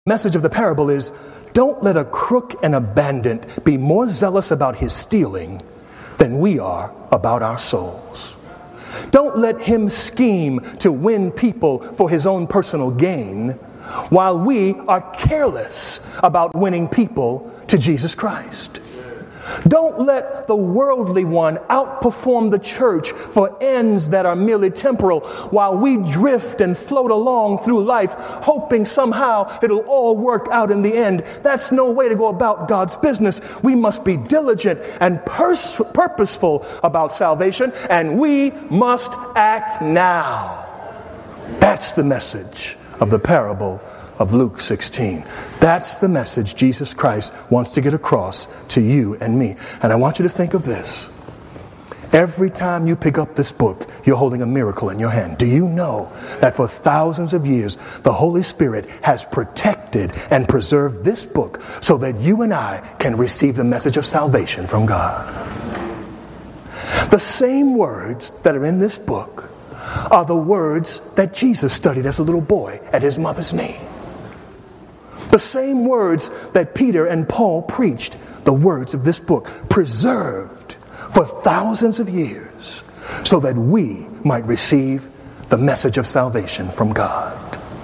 Message of the parable is, don't let a crook and a bandit be more zealous about his stealing than we are about our souls. Don't let him scheme to win people for his own personal gain while we are careless about winning people to Jesus Christ. Don't let the worldly one outperform the church for ends that are merely temporal while we drift and float along through life hoping somehow it'll all work out in the end. That's no way to go about God's business. We must be diligent and purposeful about salvation, and we must act now. That's the message of the parable of Luke 16. That's the message Jesus Christ wants to get across to you and me. And I want you to think of this. Every time you pick up this book, you're holding a miracle in your hand. Do you know that for thousands of years, the Holy Spirit has protected and preserved this book so that you and I can receive the message of salvation from God? The same words that are in this book are the words that Jesus studied as a little boy at his mother's knee. The same words that Peter and Paul preached, the words of this book, preserved for thousands of years so that we might receive the message of salvation from God.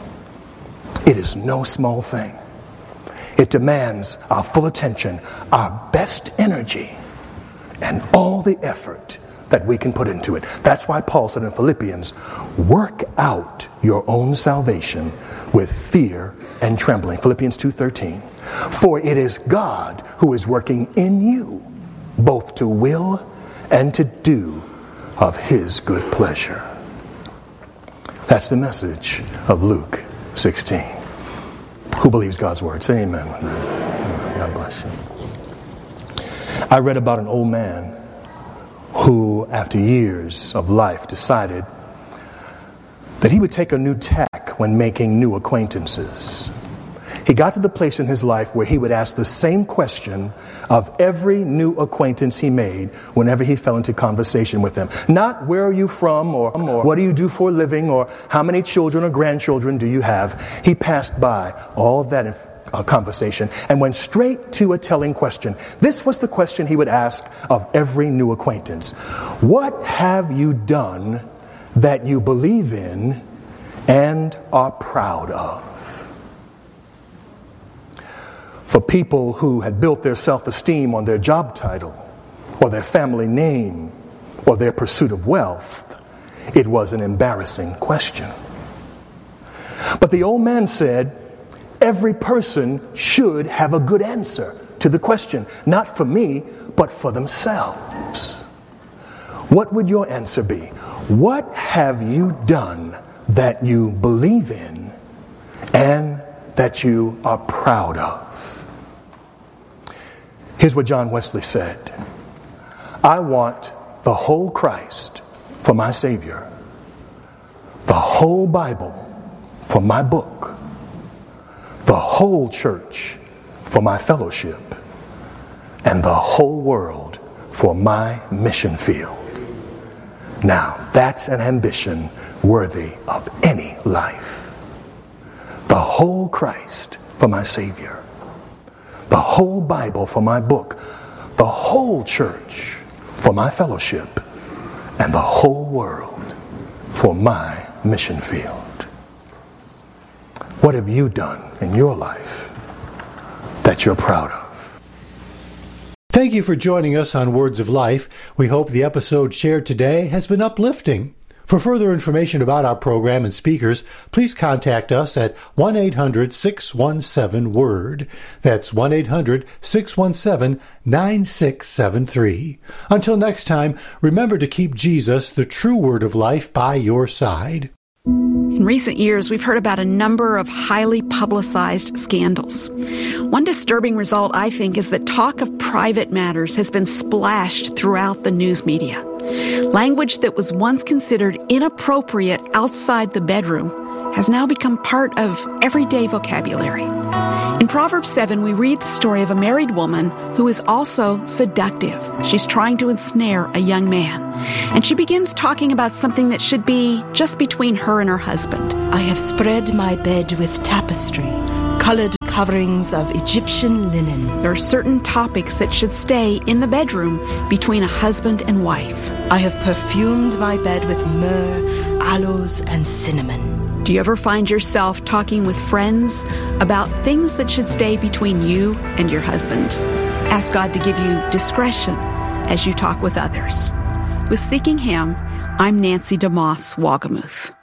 It is no small thing. It demands our full attention, our best energy, and all the effort that we can put into it. That's why Paul said in Philippians, work out your own salvation with fear and trembling. Philippians 2:13. For it is God who is working in you, both to will and to do of his good pleasure. That's the message of Luke 16. Who believes God's word? Say amen. God bless you. I read about an old man who, after years of life, decided that he would take a new tack when making new acquaintances. He got to the place in his life where he would ask the same question of every new acquaintance he made whenever he fell into conversation with them. Not where are you from, or what do you do for a living, or how many children or grandchildren do you have. He passed by all of that conversation and went straight to a telling question. This was the question he would ask of every new acquaintance. What have you done that you believe in and are proud of? For people who had built their self-esteem on their job title, or their family name, or their pursuit of wealth, it was an embarrassing question. But the old man said, every person should have a good answer to the question, not for me, but for themselves. What would your answer be? What have you done that you believe in and that you are proud of? Here's what John Wesley said. I want the whole Christ for my Savior, the whole Bible for my book, the whole church for my fellowship, and the whole world for my mission field. Now, that's an ambition worthy of any life. The whole Christ for my Savior, the whole Bible for my book, the whole church for my fellowship, and the whole world for my mission field. What have you done in your life that you're proud of? Thank you for joining us on Words of Life. We hope the episode shared today has been uplifting. For further information about our program and speakers, please contact us at 1-800-617-WORD. That's 1-800-617-9673. Until next time, remember to keep Jesus, the true Word of Life, by your side. In recent years, we've heard about a number of highly publicized scandals. One disturbing result, I think, is that talk of private matters has been splashed throughout the news media. Language that was once considered inappropriate outside the bedroom has now become part of everyday vocabulary. In Proverbs 7, we read the story of a married woman who is also seductive. She's trying to ensnare a young man. And she begins talking about something that should be just between her and her husband. I have spread my bed with tapestry. colored coverings of Egyptian linen. There are certain topics that should stay in the bedroom between a husband and wife. I have perfumed my bed with myrrh, aloes, and cinnamon. Do you ever find yourself talking with friends about things that should stay between you and your husband? Ask God to give you discretion as you talk with others. With Seeking Him, I'm Nancy DeMoss Wagamuth.